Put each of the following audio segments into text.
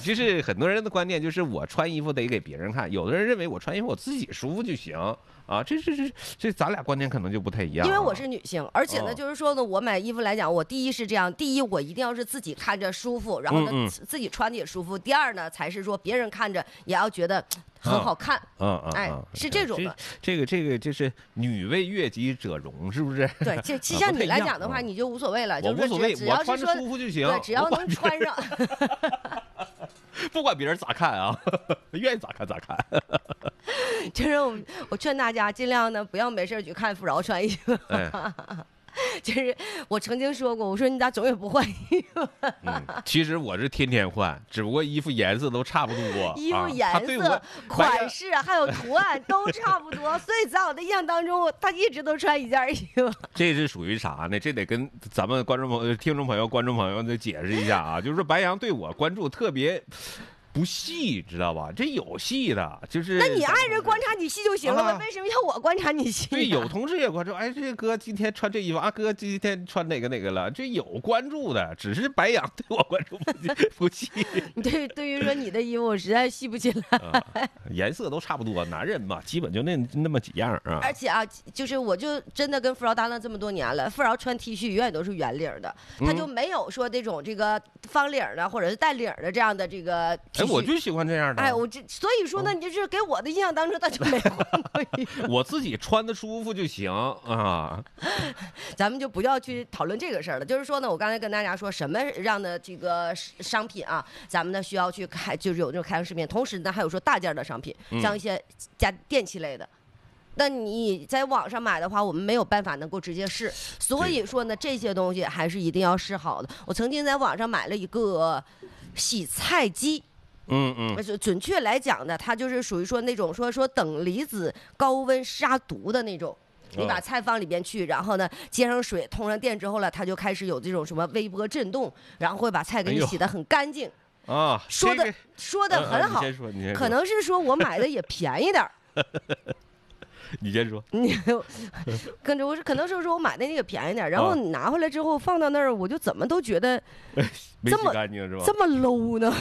就是很多人的观念就是我穿衣服得给别人看，有的人认为我穿衣服我自己舒服就行啊，这咱俩观点可能就不太一样。 因为我是女性，而且呢，就是说呢，我买衣服来讲，我第一是这样，第一我一定要是自己看着舒服，然后呢自己穿的也舒服。第二呢，才是说别人看着也要觉得很好看。哎，是这种的。 这个就是女为悦己者容，是不是？ 对，这其实像你来讲的话，你就无所谓了，就是无所谓， 只要是说舒服就行， 对，只要能穿上。 不管别人咋看啊，愿意咋看咋看。 就是我劝大家尽量呢不要没事去看富饶穿衣服。就是我曾经说过，我说你咋总也不换衣服？ 其实我是天天换，只不过衣服颜色都差不多。 衣服颜色、款式还有图案都差不多，所以在我的印象当中，他一直都穿一件衣服。 这是属于啥呢？这得跟咱们听众朋友、观众朋友得解释一下啊，就是说白羊对我关注特别不细，知道吧？这有细的，就是那你爱人观察你细就行了呗，为什么要我观察你细？ 对，有同事也关注，哎，这哥今天穿这衣服啊，哥今天穿哪个了？这有关注的，只是白羊对我关注不细。 对于说你的衣服，我实在细不起来。 颜色都差不多，男人嘛，基本就那么几样啊。 而且啊，就是我就真的跟富饶搭档这么多年了，富饶穿 T 恤永远都是圆领的，他就没有说这种这个方领的或者是带领的这样的这个 T 恤。 我就喜欢这样的。 哎，所以说呢，你就是给我的印象当中，他就没换过衣服。 我自己穿的舒服就行啊。 咱们就不要去讨论这个事儿了。就是说呢，我刚才跟大家说什么样的这个商品啊，咱们呢需要去开，就是有这种开箱视频。同时呢，还有说大件的商品，像一些家电器类的。那你在网上买的话，我们没有办法能够直接试，所以说呢，这些东西还是一定要试好的。我曾经在网上买了一个洗菜机。准确来讲呢，它就是属于说那种说等离子高温杀毒的那种。你把菜放里边去，然后呢接上水，通上电之后了，它就开始有这种什么微波震动，然后会把菜给你洗得很干净。 啊， 说的很好。 你先说。 可能是说我买的也便宜点。 你先说。 跟着可能是说我买的那个便宜点，然后你拿回来之后放到那儿，我就怎么都觉得这么干净是吧？ 这么 low 呢？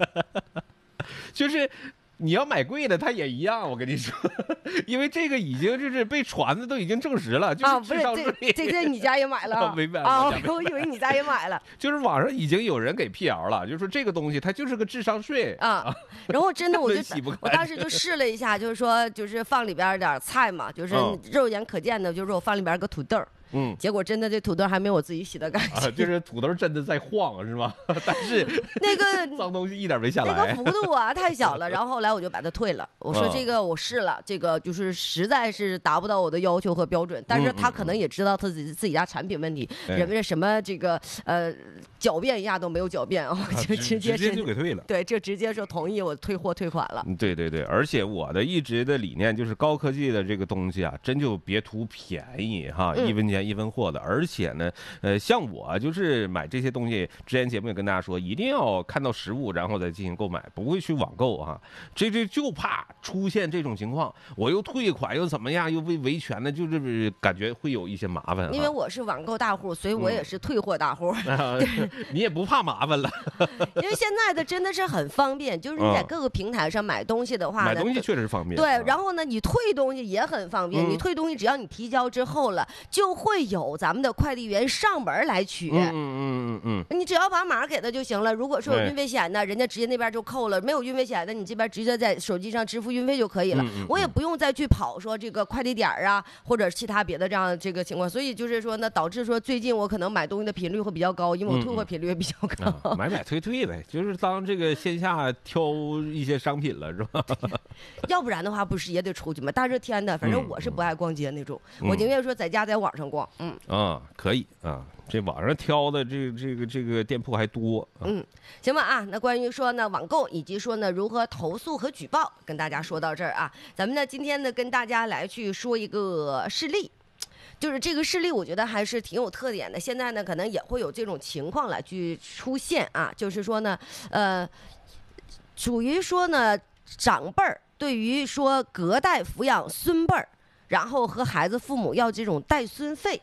就是你要买贵的，它也一样。我跟你说，因为这个已经就是被传的都已经证实了，就是智商税。 这你家也买了？ 没买啊，我以为你家也买了。 就是网上已经有人给辟谣了，就说这个东西它就是个智商税啊。然后真的我当时就试了一下，就是说就是放里边点菜嘛，就是肉眼可见的，就是我放里边个土豆。结果真的这土豆还没我自己洗的干净。 就是土豆真的在晃是吗？但是那个脏东西一点没下来。 那个幅度啊太小了，然后后来我就把它退了。我说这个我试了，这个就是实在是达不到我的要求和标准。但是他可能也知道他自己家产品问题，人们什么这个狡辩一下都没有狡辩啊，就直接就给退了。 对，这直接说同意我退货退款了。 对，而且我的一直的理念就是高科技的这个东西啊，真就别图便宜哈，一分钱一分货的。而且呢，像我就是买这些东西，之前节目也跟大家说，一定要看到实物，然后再进行购买，不会去网购啊。这就怕出现这种情况，我又退款又怎么样，又被维权的，就是感觉会有一些麻烦。 因为我是网购大户，所以我也是退货大户。 你也不怕麻烦了？ 因为现在的真的是很方便，就是你在各个平台上买东西的话呢， 买东西确实是方便。 对，然后呢，你退东西也很方便。你退东西，只要你提交之后了，就会有咱们的快递员上门来取。你只要把码给他就行了。如果说有运费险的，人家直接那边就扣了；没有运费险的，你这边直接在手机上支付运费就可以了。我也不用再去跑说这个快递点啊，或者其他别的这样这个情况。所以就是说呢，导致说最近我可能买东西的频率会比较高，因为我退货频率也比较高。 买退呗，就是当这个线下挑一些商品了，是吧？ 要不然的话，不是也得出去吗？大热天的，反正我是不爱逛街那种，我宁愿说在家在网上逛。 可以啊，这网上挑的这个店铺还多。 行吧啊，那关于说呢网购以及说呢如何投诉和举报，跟大家说到这儿啊。咱们呢今天呢跟大家来去说一个事例。就是这个事例，我觉得还是挺有特点的。现在呢，可能也会有这种情况来去出现啊，就是说呢，属于说呢，长辈儿对于说隔代抚养孙辈儿，然后和孩子父母要这种带孙费。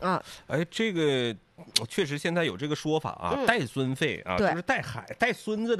这个确实现在有这个说法啊，带孙费啊，就是带孙子的。